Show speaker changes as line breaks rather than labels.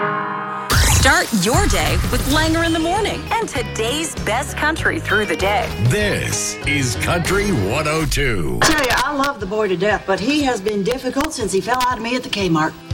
Start your day with Langer in the Morning and today's best country through the day.
This is Country 102.
I tell you, I love the boy to death, but he has been difficult since he fell out of me at the Kmart.